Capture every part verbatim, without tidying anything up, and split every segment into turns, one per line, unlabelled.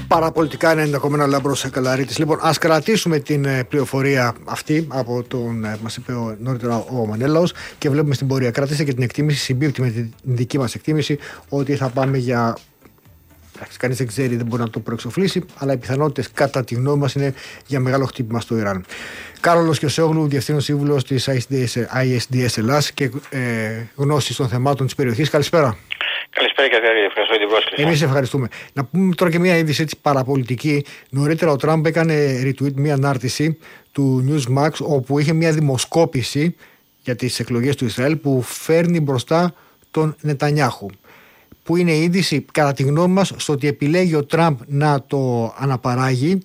Παραπολιτικά ενενήντα κόμμα ένα Λάμπρος Καλαρίτης. Λοιπόν, ας κρατήσουμε την ε, πληροφορία αυτή από τον ε, μας είπε ο, νωρίτερα ο Μανέλαος και βλέπουμε στην πορεία. Κρατήστε και την εκτίμηση, συμπίπτει με την δική μας εκτίμηση ότι θα πάμε για. Κανείς δεν ξέρει, δεν μπορεί να το προεξοφλήσει, αλλά οι πιθανότητες κατά τη γνώμη μας είναι για μεγάλο χτύπημα στο Ιράν. Κάρολος Κιωσόγλου, Διευθύνων Σύμβουλος της άι ες ντι ες Ελλάς και ε, γνώσης των θεμάτων της περιοχής. Καλησπέρα.
Καλησπέρα κύριε, ευχαριστώ για την πρόσκληση.
Εμείς ευχαριστούμε. Να πούμε τώρα και μια είδηση έτσι παραπολιτική. Νωρίτερα ο Τραμπ έκανε retweet μια ανάρτηση του Newsmax όπου είχε μια δημοσκόπηση για τις εκλογές του Ισραήλ που φέρνει μπροστά τον Νετανιάχου. Που είναι η είδηση, κατά τη γνώμη μας, στο ότι επιλέγει ο Τραμπ να το αναπαράγει.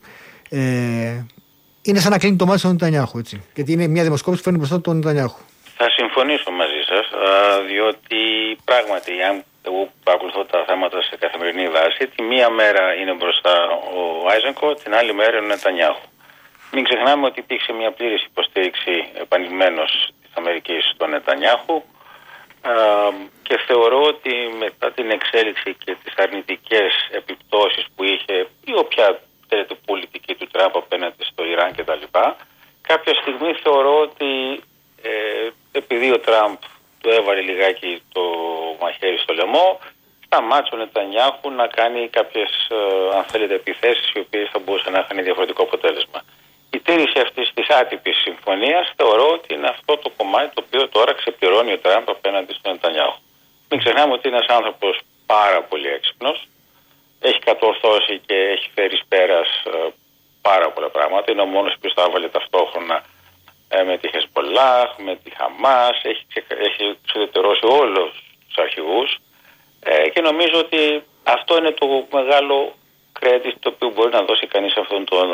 Ε, είναι σαν να κλείνει το μάτι στον Νετανιάχου, έτσι. Γιατί είναι μια δημοσκόπηση που φέρνει μπροστά τον Νετανιάχου.
Θα συμφωνήσω μαζί σας, διότι πράγματι, αν εγώ παρακολουθώ τα θέματα σε καθημερινή βάση, τη μία μέρα είναι μπροστά ο Άιζενκο, την άλλη μέρα είναι ο Νετανιάχου. Μην ξεχνάμε ότι υπήρξε μια πλήρης υποστήριξη επανειλημμένως της Αμερικής στον Νετανιάχου. Uh, και θεωρώ ότι μετά την εξέλιξη και τις αρνητικές επιπτώσεις που είχε η όποια θέλετε, πολιτική του Τραμπ απέναντι στο Ιράν κτλ. Κάποια στιγμή θεωρώ ότι ε, επειδή ο Τραμπ του έβαλε λιγάκι το μαχαίρι στο λαιμό, σταμάτησε ο Νετανιάχου να κάνει κάποιες ε, αν θέλετε επιθέσεις οι οποίες θα μπορούσαν να είχαν διαφορετικό αποτέλεσμα. Η τήρηση αυτής της άτυπης συμφωνίας θεωρώ ότι είναι αυτό το κομμάτι το οποίο τώρα ξεπληρώνει ο Τραμπ απέναντι στον Νετανιάχου. Μην ξεχνάμε ότι είναι ένας άνθρωπος πάρα πολύ έξυπνος, έχει κατορθώσει και έχει φέρει πέρας ε, πάρα πολλά πράγματα. Είναι ο μόνος που τα έβαλε ταυτόχρονα ε, με τη Χεσμολάχ, με τη Χαμάς, έχει, έχει εξουδετερώσει όλους τους αρχηγούς ε, και νομίζω ότι αυτό είναι το μεγάλο credit το οποίο μπορεί να δώσει κανείς αυτόν τον,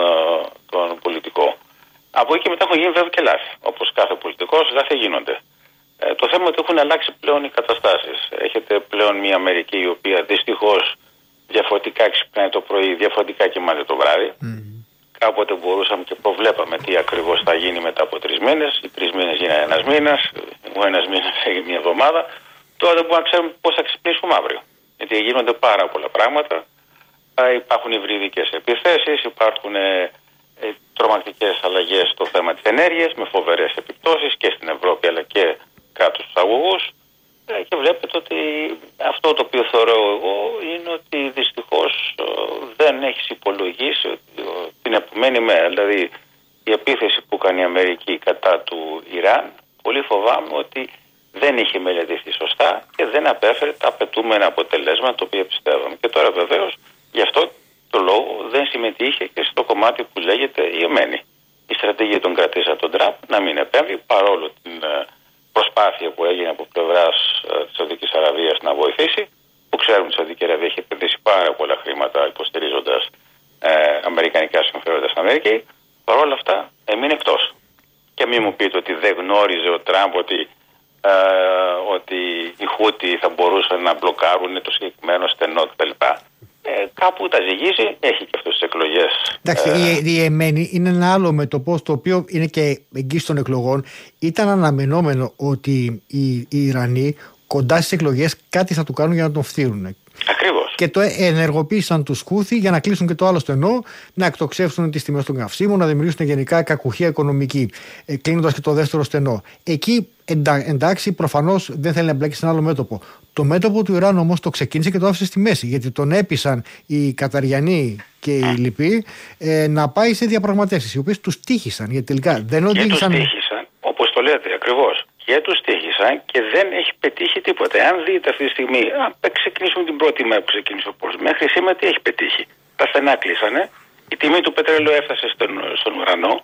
τον πολιτικό. Από εκεί και μετά έχουν γίνει βέβαια και λάθη. Όπως κάθε πολιτικός, λάθη γίνονται. Ε, το θέμα είναι ότι έχουν αλλάξει πλέον οι καταστάσεις. Έχετε πλέον μια Αμερική η οποία δυστυχώς διαφορετικά ξυπνάει το πρωί, διαφορετικά κοιμάται το βράδυ. Mm. Κάποτε μπορούσαμε και προβλέπαμε τι ακριβώς θα γίνει μετά από τρεις μήνες. Οι τρεις μήνες γίνανε ένας μήνας, ο ένας μήνας έγινε μια εβδομάδα. Τώρα δεν μπορούμε να ξέρουμε πώς θα ξυπνήσουμε αύριο. Γιατί γίνονται πάρα πολλά πράγματα. Υπάρχουν υβριδικές επιθέσεις, υπάρχουν ε, ε, τρομακτικές αλλαγές στο θέμα της ενέργειας με φοβερές επιπτώσεις και στην Ευρώπη αλλά και κάτω στους αγωγούς ε, και βλέπετε ότι αυτό το οποίο θεωρώ εγώ είναι ότι δυστυχώς ε, δεν έχεις υπολογίσει ότι, ε, την επομένη μέρα, δηλαδή η επίθεση που έκανε η Αμερική κατά του Ιράν, πολύ φοβάμαι ότι δεν είχε μελετηθεί σωστά και δεν απέφερε τα απαιτούμενα αποτελέσματα τα οποία πιστεύαμε. Και τώρα βεβαίως γι' αυτό το λόγο δεν συμμετείχε και στο κομμάτι που λέγεται η Εμένη. Η στρατηγία τον κρατήσα τον Τραμπ να μην επέμβει παρόλο την προσπάθεια που έγινε από πλευράς της Σαουδικής Αραβίας να βοηθήσει, που ξέρουμε ότι η Σαουδική Αραβία έχει επενδύσει πάρα πολλά χρήματα υποστηρίζοντας ε, αμερικανικά συμφέροντα στην Αμερική. Παρόλα αυτά έμεινε εκτός. Και μην μου πείτε ότι δεν γνώριζε ο Τραμπ ότι, ε, ότι οι Χούτι θα μπορούσαν να μπλοκάρουν το συγκεκριμένο στενό κτλ. Ε, κάπου τα ζυγίζει, έχει και αυτές τις εκλογές.
Εντάξει, ε, η, η Εμένη είναι ένα άλλο μέτωπο το οποίο είναι και εγγύηση των εκλογών. Ήταν αναμενόμενο ότι οι, οι Ιρανοί κοντά στις εκλογές κάτι θα του κάνουν για να τον φθείρουν.
Ακριβώς.
Και το ενεργοποίησαν τους Χούθι για να κλείσουν και το άλλο στενό, να εκτοξεύσουν τις τιμές των καυσίμων, να δημιουργήσουν γενικά κακουχία οικονομική, ε, κλείνοντας και το δεύτερο στενό. Εκεί εντα, εντάξει, προφανώς δεν θέλει να μπλέξει σε ένα άλλο μέτωπο. Το μέτωπο του Ιράν όμως το ξεκίνησε και το άφησε στη μέση, γιατί τον έπεισαν οι Καταριανοί και οι λοιποί ε, να πάει σε διαπραγματεύσεις, οι οποίες τους τύχησαν. Γιατί τελικά δεν οδήγησαν.
Και τους τύχησαν, όπως το λέτε ακριβώς. Και τους τύχησαν και δεν έχει πετύχει τίποτα. Αν δείτε αυτή τη στιγμή, αν ξεκινήσουμε την πρώτη μέρα που ξεκίνησε ο πόλεμος, μέχρι σήμερα τι έχει πετύχει. Τα στενά κλείσανε, η τιμή του πετρέλαιου έφτασε στον, στον ουρανό,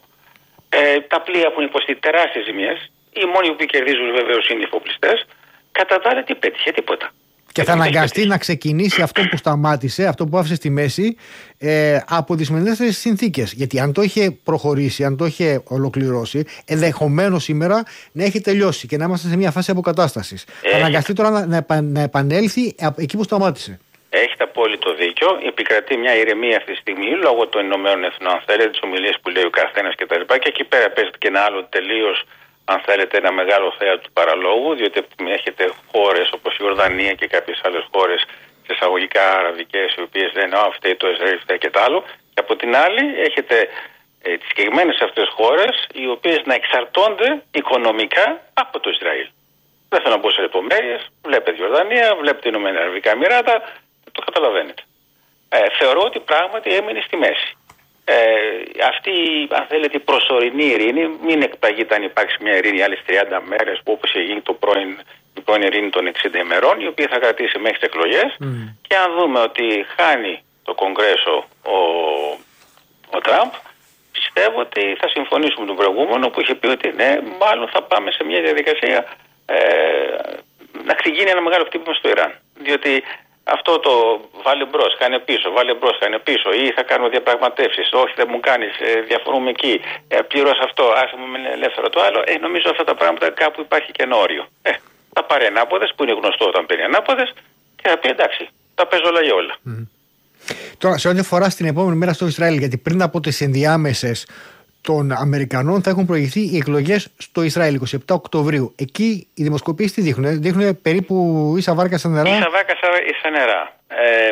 ε, τα πλοία έχουν υποστεί τεράστιες ζημιές, οι μόνοι που κερδίζουν βεβαίως είναι οι εφοπλιστές. Κατά τα άλλα τι πέτυχε, τίποτα.
Και θα αναγκαστεί να ξεκινήσει αυτό που σταμάτησε, αυτό που άφησε στη μέση, ε, από τις μενέστερες συνθήκες. Γιατί αν το είχε προχωρήσει, αν το είχε ολοκληρώσει, ενδεχομένως σήμερα να έχει τελειώσει και να είμαστε σε μια φάση αποκατάστασης.
Έχει.
Θα αναγκαστεί τώρα να, να, επα, να επανέλθει εκεί που σταμάτησε.
Έχετε απόλυτο δίκιο. Επικρατεί μια ηρεμία αυτή τη στιγμή λόγω των Ηνωμένων Εθνών, αν θέλετε, τις ομιλίες που λέει ο καθένας κτλ. Και, και εκεί πέρα παίζεται και ένα άλλο τελείως, αν θέλετε, ένα μεγάλο θέατρο του παραλόγου, διότι έχετε χώρες όπως η Ορδανία και κάποιες άλλες χώρες σε εισαγωγικά αραβικές, οι οποίες λένε «Α, φταίει το Ισραήλ, φταίει και τ' άλλο». Και από την άλλη έχετε ε, τις συγκεκριμένες αυτές χώρες, οι οποίες να εξαρτώνται οικονομικά από το Ισραήλ. Δεν θέλω να μπω σε λεπτομέρειες. Βλέπετε Ιορδανία, βλέπετε Ηνωμένα Αραβικά Εμιράτα, το καταλαβαίνετε. Ε, θεωρώ ότι πράγματι έμεινε στη μέση. Ε, αυτή, αν θέλετε, η προσωρινή ειρήνη, μην εκπλαγείτε αν υπάρξει μια ειρήνη άλλες τριάντα μέρες, που όπως είχε γίνει το πρώην, η πρώην ειρήνη των εξήντα ημερών, η οποία θα κρατήσει μέχρι τις εκλογές. Mm. Και αν δούμε ότι χάνει το Κογκρέσο ο, ο Τραμπ, πιστεύω ότι θα συμφωνήσουμε με τον προηγούμενο που είχε πει ότι ναι, μάλλον θα πάμε σε μια διαδικασία ε, να ξεγίνει ένα μεγάλο χτύπημα στο Ιράν. Διότι αυτό το βάλε μπρος, κάνε πίσω, βάλε μπρος, κάνε πίσω, ή θα κάνουμε διαπραγματεύσεις, όχι δεν μου κάνεις, ε, διαφορούμε εκεί, ε, πλήρως αυτό, άσε μου με ελεύθερο το άλλο, ε, νομίζω αυτά τα πράγματα κάπου υπάρχει και ένα όριο. Ε, θα πάρει ανάποδες, που είναι γνωστό όταν παίρνει ανάποδες, και θα πει εντάξει, τα παίζω όλα για όλα. Mm.
Τώρα, σε ό,τι αφορά στην επόμενη μέρα στο Ισραήλ, γιατί πριν από τις ενδιάμεσες των Αμερικανών θα έχουν προηγηθεί οι εκλογές στο Ισραήλ είκοσι επτά Οκτωβρίου. Εκεί οι δημοσκοπήσεις τι δείχνουν, δείχνουν περίπου ίσα βάρκα στα νερά.
Ίσα βάρκα στα νερά. Ε, ε,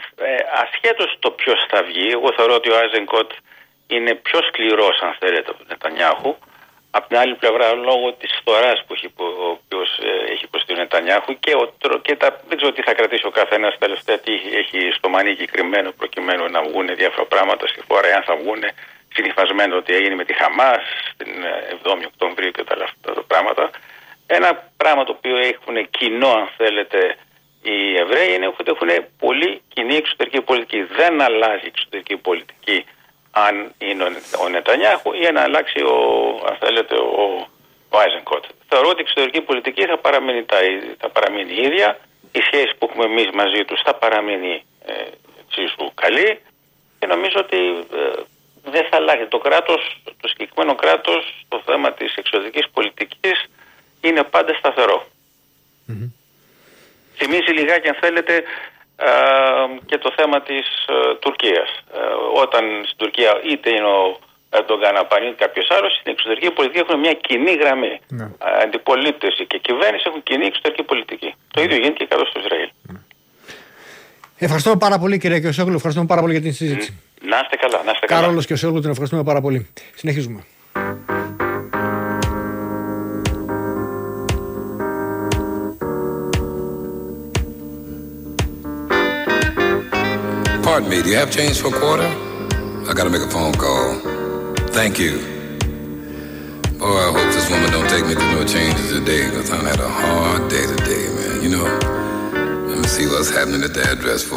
ασχέτως το ποιος θα βγει, εγώ θεωρώ ότι ο Άιζενκοτ είναι πιο σκληρός, αν θέλετε, από τον Νετανιάχου. Απ' την άλλη πλευρά, λόγω της φθοράς που έχει, ο οποίος ε, έχει υποστεί ο Νετανιάχου και, ο, και τα, δεν ξέρω τι θα κρατήσει ο καθένας τελευταία, τι έχει στο μανίκι κρυμμένο προκειμένου να βγουν διάφορα πράγματα στη χώρα, εάν θα βγουν συνυφασμένο ότι έγινε με τη Χαμάς την εβδόμη Οκτωβρίου και τα αυτά τα πράγματα. Ένα πράγμα το οποίο έχουν κοινό, αν θέλετε, οι Εβραίοι είναι ότι έχουν πολύ κοινή εξωτερική πολιτική. Δεν αλλάζει η εξωτερική πολιτική αν είναι ο Νετανιάχου ή αν αλλάξει ο, αν θέλετε, ο, ο Άιζενκοτ. Θεωρώ ότι η εξωτερική πολιτική θα παραμείνει, τα, θα παραμείνει ίδια. Η σχέση που έχουμε εμείς μαζί τους θα παραμείνει ε, εξίσου καλή και νομίζω ότι ε, δεν θα αλλάξει. Το κράτος, το συγκεκριμένο κράτος, το θέμα της εξωτερικής πολιτικής είναι πάντα σταθερό. Mm-hmm. Θυμίζει λιγάκι, αν θέλετε, α, και το θέμα της α, Τουρκίας. Α, όταν στην Τουρκία είτε είναι ο Ερντογκάν απανεί είτε κάποιος άλλος, στην εξωτερική πολιτική έχουν μια κοινή γραμμή. Mm-hmm. Αντιπολίτευση και κυβέρνηση έχουν κοινή εξωτερική πολιτική. Mm-hmm. Το ίδιο γίνεται και εδώ στο Ισραήλ. Mm-hmm.
Ευχαριστώ πάρα πολύ, κύριε Κιωσόγλου. Ευχαριστούμε πάρα πολύ για την συζήτηση.
Mm. Να είστε καλά, να είστε καλά.
Κάρολος Κιωσόγλου, την ευχαριστούμε πάρα πολύ. Συνεχίζουμε.
Pardon me, do you have change for a quarter? I gotta make a phone call. Thank you. Boy, I hope this woman don't take me through no changes today, because I had a hard day today, man. You know, let me see what's happening at the address for